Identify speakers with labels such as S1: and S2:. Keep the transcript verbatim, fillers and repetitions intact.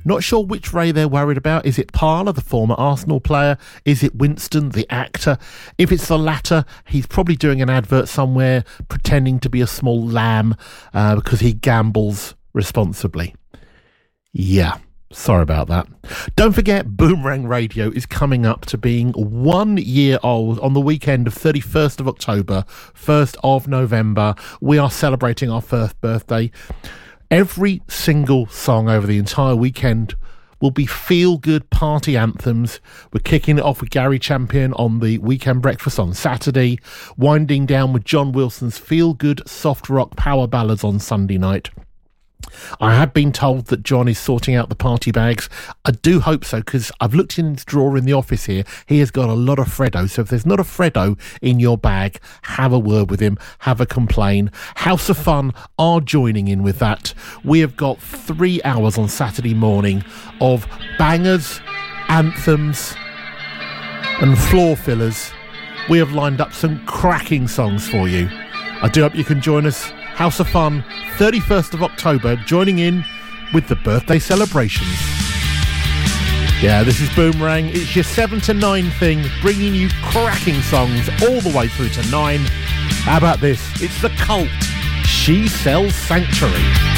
S1: Not sure which Ray they're worried about. Is it Parler, the former Arsenal player? Is it Winston, the actor? If it's the latter, he's probably doing an advert somewhere pretending to be a small lamb uh, because he gambles responsibly. Yeah. Sorry about that. Don't forget, Boomerang Radio is coming up to being one year old on the weekend of thirty-first of October, first of November. We are celebrating our first birthday. Every single song over the entire weekend will be feel-good party anthems. We're kicking it off with Gary Champion on the Weekend Breakfast on Saturday, winding down with John Wilson's feel-good soft rock power ballads on Sunday night. I have been told that John is sorting out the party bags. I do hope so, because I've looked in his drawer in the office here. He has got a lot of Freddo. So if there's not a Freddo in your bag, have a word with him, have a complain. House of Fun are joining in with that. We have got three hours on Saturday morning of bangers, anthems and floor fillers. We have lined up some cracking songs for you. I do hope you can join us. House of Fun, thirty-first of October, joining in with the birthday celebrations. Yeah, this is Boomerang. It's your seven to nine thing, bringing you cracking songs all the way through to nine. How about this? It's The Cult. She Sells Sanctuary.